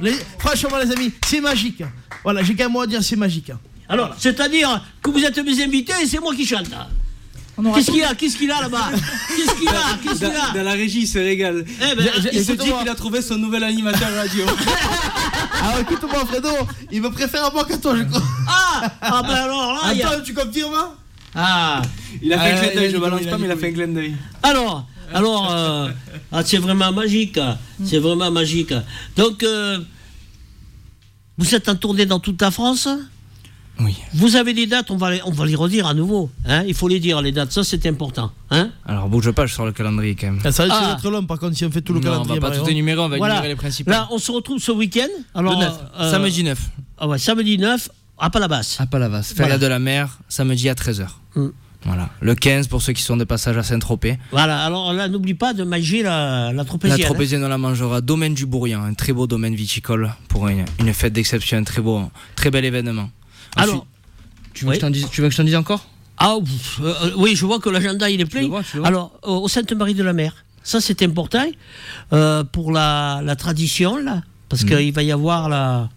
Franchement, les amis, c'est magique. Voilà, j'ai qu'un mot à dire, c'est magique. Alors, c'est-à-dire que vous êtes mes invités et c'est moi qui chante. Qu'est-ce qu'il a là-bas? Qu'est-ce qu'il a Dans la régie, il se régale. Il se dit qu'il a trouvé son nouvel animateur radio. Alors écoute-moi, Fredo, il me préfère à moi qu'à toi, je crois. Ah ben alors là. Attends, tu confirmes? Il a fait un clin d'œil, je balance pas, mais il a fait un clin d'œil. Alors, c'est vraiment magique. C'est vraiment magique. Donc, vous êtes en tournée dans toute la France? Oui. Vous avez des dates, on va les redire à nouveau. Hein, il faut les dire, les dates, ça c'est important. Hein. Alors, bouge pas, je sors le calendrier quand même. Ça va être long, par contre, si on fait tout le calendrier. On va pas tout énumérer, on va énumérer les principaux. Là, on se retrouve ce week-end. Alors, le 9, samedi 9. Ah ouais, samedi 9, à Palavas. À Palavas, Feria de la Mer, samedi à 13h. Voilà. Le 15 pour ceux qui sont de passage à Saint-Tropez. Voilà, alors là, n'oublie pas de manger la tropézienne. La tropézienne, on la mangera. Domaine du Bourrian, un très beau domaine viticole pour une fête d'exception, un très bel événement. Ensuite, alors, tu veux que je t'en dise encore? Oui, je vois que l'agenda il est plein. Alors, au Sainte-Marie de la Mer, ça c'est important pour la tradition, là, parce qu'il va y avoir la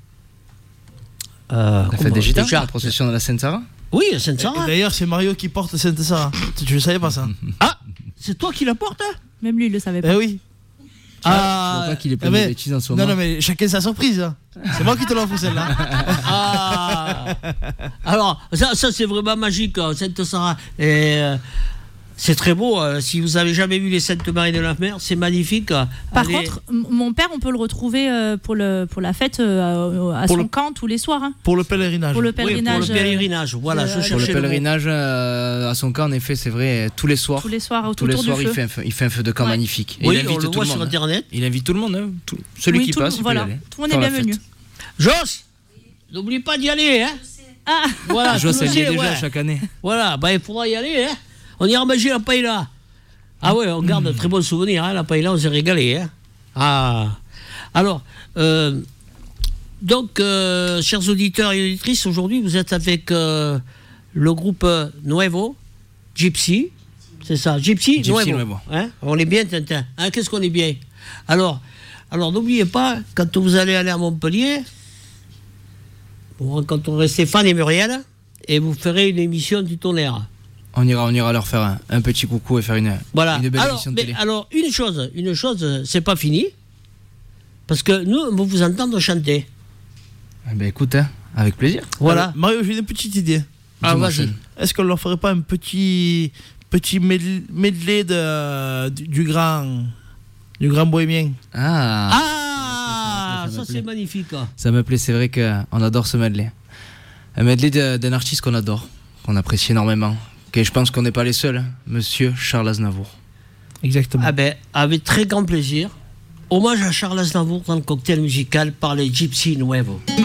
fête des Gitans, la procession de la Sainte-Sarah. Oui, la Sainte-Sarah. D'ailleurs, c'est Mario qui porte Sainte-Sarah. Tu ne savais pas ça? C'est toi qui la portes, hein? Même lui, il le savait pas. Eh oui. Je vois pas qu'il est plein de bêtises en ce moment. Non, mais chacun sa surprise. Hein. C'est moi qui te l'offre celle-là. Alors, ça c'est vraiment magique, Sainte-Sarah. Et c'est très beau. Si vous avez jamais vu les Sainte-Marie de la Mer, c'est magnifique. Par contre, mon père, on peut le retrouver pour la fête à son camp tous les soirs. Hein. Pour le pèlerinage. Pour le pèlerinage, voilà. Pour le pèlerinage à son camp, en effet, c'est vrai, tous les soirs. Tous les soirs, il fait un feu de camp magnifique. Oui, on le voit sur Internet. Il invite tout le monde, hein, celui qui passe, il peut y aller. Tout le monde est bienvenu. Joss, n'oublie pas d'y aller, hein. Voilà, Joss, elle y est déjà chaque année. Voilà, il faudra y aller, hein. On ira manger la paella. Ah ouais, on garde de très bons souvenirs, hein, la paella, on s'est régalé. Hein. Alors, donc, chers auditeurs et auditrices, aujourd'hui, vous êtes avec le groupe Nuevo, Gypsy, c'est ça, Gypsy Nuevo. Hein, on est bien, Tintin. Hein, qu'est-ce qu'on est bien? Alors, n'oubliez pas, quand vous allez aller à Montpellier, vous rencontrerez Stéphane et Muriel, et vous ferez une émission du tonnerre. On ira leur faire un petit coucou et faire une belle émission de télé. Alors, une chose, c'est pas fini. Parce que nous, on va vous entendre chanter. Écoute, hein, avec plaisir. Voilà. Mario, j'ai une petite idée. Vas-y. Est-ce qu'on leur ferait pas un petit medley du grand bohémien? Ça c'est magnifique. Ça me plaît, c'est vrai qu'on adore ce medley. Un medley d'un artiste qu'on adore, qu'on apprécie énormément. Et je pense qu'on n'est pas les seuls, monsieur Charles Aznavour. Exactement. Avec très grand plaisir. Hommage à Charles Aznavour dans le cocktail musical par les Gypsy Nuevo.